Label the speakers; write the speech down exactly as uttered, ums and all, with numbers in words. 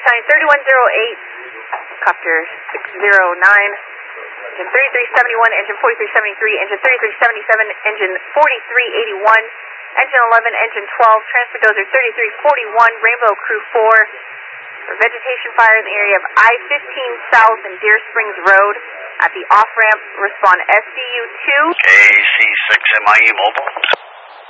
Speaker 1: Battalion thirty-one oh eight, Copter six oh nine, Engine thirty-three seventy-one, Engine forty-three seventy-three, Engine thirty-three seventy-seven, Engine forty-three eighty-one, Engine eleven, Engine twelve, Transfer Dozer thirty-three forty-one, Rainbow Crew four, for vegetation fire in the area of I fifteen South and Deer Springs Road. At the off-ramp, respond S D U two.
Speaker 2: A C six M I E mobile.